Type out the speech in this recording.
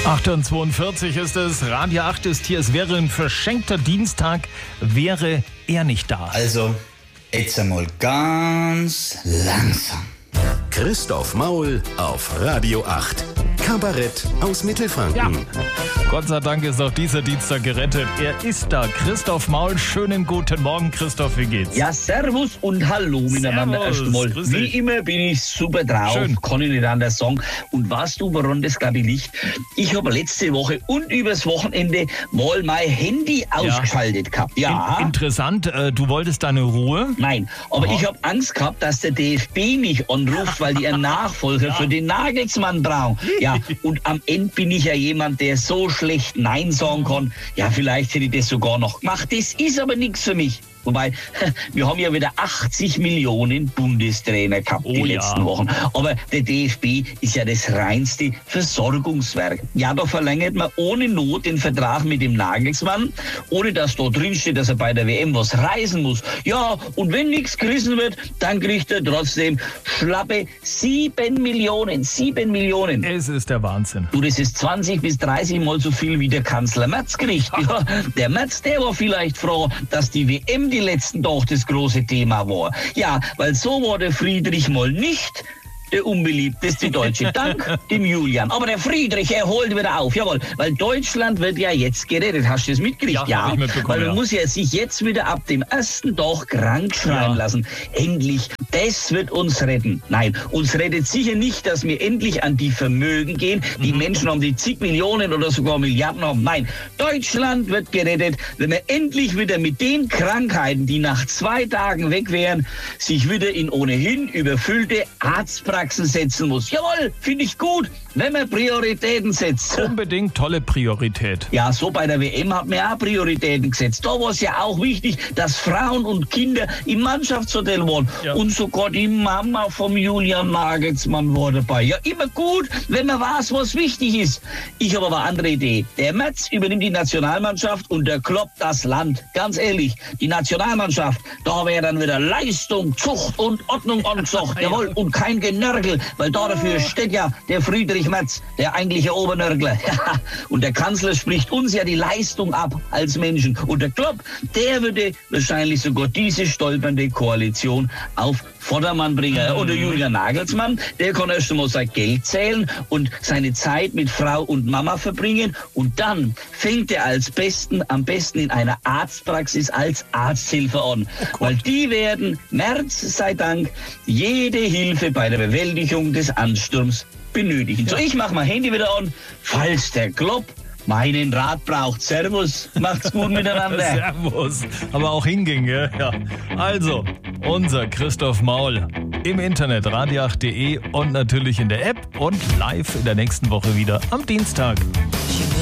8:42 ist es, Radio 8 ist hier, es wäre ein verschenkter Dienstag, wäre er nicht da. Also, jetzt einmal ganz langsam. Christoph Maul auf Radio 8. Kabarett aus Mittelfranken. Ja, Gott sei Dank ist auch dieser Dienstag gerettet. Er ist da. Christoph Maul, schönen guten Morgen. Christoph, wie geht's? Ja, servus und hallo miteinander erstmal. Wie immer bin ich super drauf, Schön. kann ich nicht anders sagen. Und weißt du, woran das glaube ich liegt? Ich habe letzte Woche und übers Wochenende mal mein Handy ausgeschaltet gehabt. Ja. Interessant, du wolltest deine Ruhe? Nein, aber ich habe Angst gehabt, dass der DFB mich anruft, weil die einen Nachfolger für den Nagelsmann brauchen. Ja, und am Ende bin ich ja jemand, der so schlecht Nein sagen kann. Ja, vielleicht hätte ich das sogar noch gemacht. Das ist aber nichts für mich. Wobei, wir haben ja wieder 80 Millionen Bundestrainer gehabt die letzten Wochen. Aber der DFB ist ja das reinste Versorgungswerk. Ja, da verlängert man ohne Not den Vertrag mit dem Nagelsmann, ohne dass da drin steht, dass er bei der WM was reisen muss. Ja, und wenn nichts gerissen wird, dann kriegt er trotzdem schlappe 7 Millionen. 7 Millionen. Es ist der Wahnsinn. Du, das ist 20 bis 30 Mal so viel wie der Kanzler Merz kriegt. Ja, der Merz, der war vielleicht froh, dass die WM die letzten Tag das große Thema war. Ja, weil so war der Friedrich mal nicht der unbeliebteste Deutsche. Dank dem Julian. Aber der Friedrich, er holt wieder auf. Jawohl, weil Deutschland wird ja jetzt gerettet. Hast du das mitgekriegt? Ja, hab ich mitbekommen, weil man muss ja sich jetzt wieder ab dem ersten Tag krank schreiben lassen. Endlich, das wird uns retten. Nein, uns rettet sicher nicht, dass wir endlich an die Vermögen gehen. Die Menschen haben die zig Millionen oder sogar Milliarden haben. Nein, Deutschland wird gerettet, wenn wir endlich wieder mit den Krankheiten, die nach 2 Tagen weg wären, sich wieder in ohnehin überfüllte Arztpraxen setzen muss. Jawohl, finde ich gut, wenn man Prioritäten setzt. Unbedingt tolle Priorität. Ja, so bei der WM hat man ja auch Prioritäten gesetzt. Da war es ja auch wichtig, dass Frauen und Kinder im Mannschaftshotel waren. Ja. Und sogar die Mama vom Julian Nagelsmann war dabei. Ja, immer gut, wenn man weiß, was wichtig ist. Ich habe aber eine andere Idee. Der Merz übernimmt die Nationalmannschaft und der Klopp das Land. Ganz ehrlich, die Nationalmannschaft, da wäre dann wieder Leistung, Zucht und Ordnung angesagt. Jawohl, und kein Genörgel, weil dafür steht ja der Friedrich Merz, der eigentliche Obernörgler. Und der Kanzler spricht uns ja die Leistung ab als Menschen. Und der Klopp, der würde wahrscheinlich sogar diese stolpernde Koalition auf Vordermann bringen. Und der Julian Nagelsmann, der kann erst einmal sein Geld zählen und seine Zeit mit Frau und Mama verbringen. Und dann fängt er am besten in einer Arztpraxis als Arzthelfer an. Weil die werden, Merz sei Dank, jede Hilfe bei der Bewältigung des Ansturms benötigen. So, ich mache mein Handy wieder an, falls der Klopp meinen Rat braucht. Servus, macht's gut miteinander. Servus, aber auch hinging, ja. Also, unser Christoph Maul im Internet radio8.de und natürlich in der App und live in der nächsten Woche wieder am Dienstag.